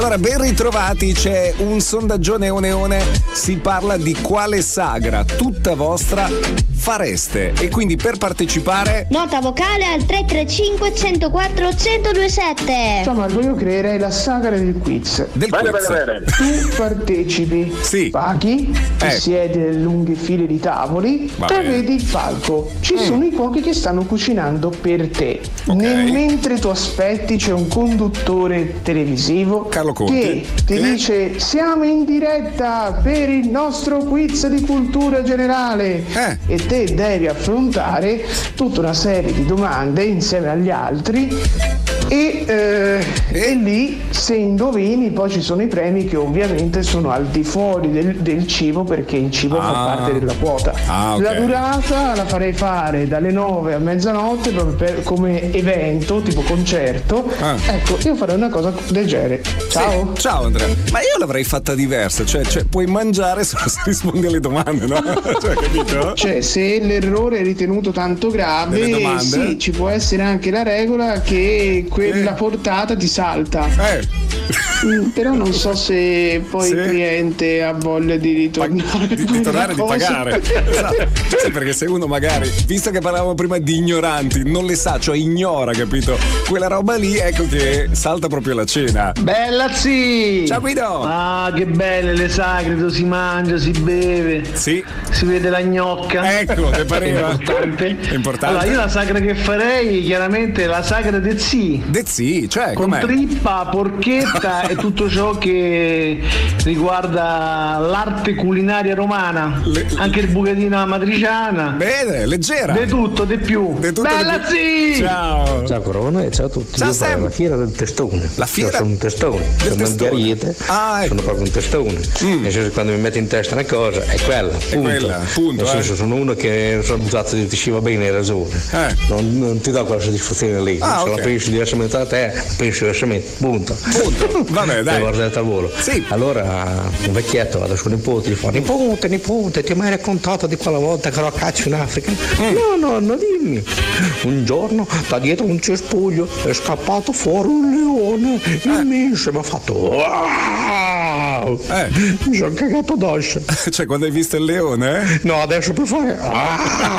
Allora, ben ritrovati, c'è un sondaggione oneone, si parla di quale sagra tutta vostra fareste e quindi per partecipare nota vocale al 335 104 1027. Ciao Marco, io creerei la sagra del quiz. Bene. Tu partecipi, Sì. paghi, ti siedi a lunghe file di tavoli, Va vedi bene. il palco. Ci sono i cuochi che stanno cucinando per te. Ok. Mentre tu aspetti c'è un conduttore televisivo Carlo Conti. che ti dice siamo in diretta per il nostro quiz di cultura generale e te devi affrontare tutta una serie di domande insieme agli altri e lì se indovini poi ci sono i premi che ovviamente sono al di fuori del cibo, perché il cibo fa parte della quota. Ok. La durata la farei fare dalle 9 a mezzanotte proprio come evento, tipo concerto. Ecco, io farei una cosa del genere. Ciao. Sì. Ciao Andrea. Ma io l'avrei fatta diversa, cioè puoi mangiare solo se rispondi alle domande, no? Cioè, capito? Cioè, se l'errore è ritenuto tanto Delle grave, domande? sì, ci può essere anche la regola che quella portata ti salta. Però non so se poi il cliente ha voglia di ritornare. Di tornare di pagare. Esatto. Sì, perché se uno magari, visto che parlavamo prima di ignoranti, non le sa, cioè ignora, capito? Quella roba lì, ecco che salta proprio la cena. Bella sì! Ciao Guido! Ah, che belle le sagre, dove si mangia, si beve. Sì. Si vede la gnocca. Ecco, te pareva? Importante. È importante. Allora, io la sagra che farei, chiaramente, la sagra del sì. De sì, cioè, Con com'è? trippa, porchetta e tutto ciò che riguarda l'arte culinaria romana. Anche il bucatino alla matriciana. Bene, leggera. De tutto, di più. Bella sì! Ciao! Ciao Corona e ciao a tutti. Ciao, Io farei Sam. la fiera del testone. La fiera Io sono un testone, del sono testone. Margherite, Ah, ecco. sono proprio un testone. Nel senso, quando mi metti in testa una cosa è quella, punto. quella, punto, Nel senso, sono uno che sono abituato di ti va bene, hai ragione. Non ti do quella soddisfazione lì. Ah, Se ok. la pensi diversamente da te, pensi diversamente, punto. Vabbè, dai. Le guardate a volo. Sì. Allora un vecchietto va da suo nipote e gli fa: nipote, ti hai mai raccontato di quella volta che ero a caccia in Africa? No, dimmi. Un giorno da dietro un cespuglio è scappato fuori un leone immenso e mi ha fatto wow! Mi sono cagato d'oscia. Cioè, quando hai visto il leone, No, adesso per fare